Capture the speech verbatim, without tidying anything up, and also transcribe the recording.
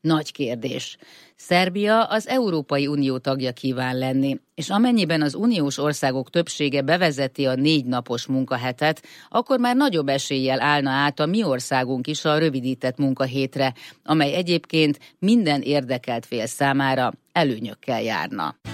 Nagy kérdés. Szerbia az Európai Unió tagja kíván lenni, és amennyiben az uniós országok többsége bevezeti a négy napos munkahetet, akkor már nagyobb eséllyel állna át a mi országunk is a rövidített munkahétre, amely egyébként minden érdekelt fél számára előnyökkel járna.